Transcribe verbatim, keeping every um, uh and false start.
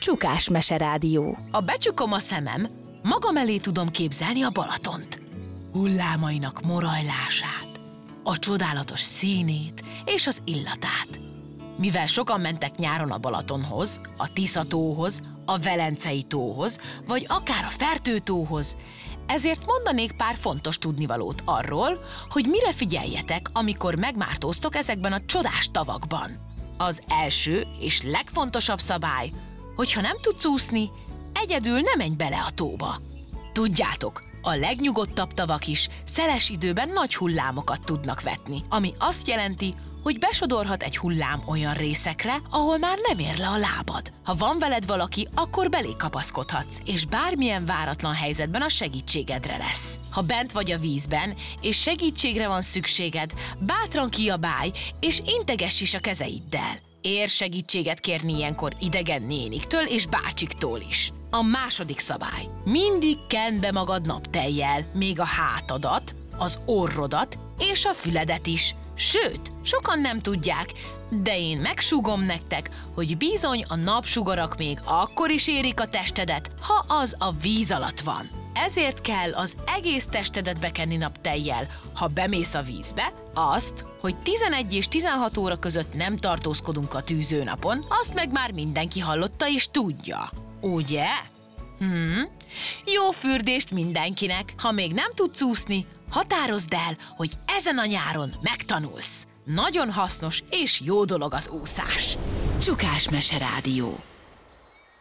Csukás Meserádió. Ha becsukom a szemem, magam elé tudom képzelni a Balatont. Hullámainak morajlását, a csodálatos színét és az illatát. Mivel sokan mentek nyáron a Balatonhoz, a Tisza-tóhoz, a Velencei tóhoz, vagy akár a Fertő-tóhoz, ezért mondanék pár fontos tudnivalót arról, hogy mire figyeljetek, amikor megmártóztok ezekben a csodás tavakban. Az első és legfontosabb szabály, hogyha nem tudsz úszni, egyedül ne menj bele a tóba. Tudjátok, a legnyugodtabb tavak is szeles időben nagy hullámokat tudnak vetni, ami azt jelenti, hogy besodorhat egy hullám olyan részekre, ahol már nem ér le a lábad. Ha van veled valaki, akkor belé kapaszkodhatsz, és bármilyen váratlan helyzetben a segítségedre lesz. Ha bent vagy a vízben, és segítségre van szükséged, bátran kiabálj, és integess is a kezeiddel. Ér segítséget kérni ilyenkor idegen néniktől és bácsiktól is. A második szabály. Mindig kend be magad naptejjel, még a hátadat, az orrodat és a füledet is. Sőt, sokan nem tudják, de én megsúgom nektek, hogy bizony a napsugarak még akkor is érik a testedet, ha az a víz alatt van. Ezért kell az egész testedet bekenni naptejjel, ha bemész a vízbe, azt, hogy tizenegy és tizenhat óra között nem tartózkodunk a tűzőnapon, azt meg már mindenki hallotta és tudja. Ugye? Hmm? Jó fürdést mindenkinek! Ha még nem tudsz úszni, határozd el, hogy ezen a nyáron megtanulsz. Nagyon hasznos és jó dolog az úszás. Csukás Meserádió.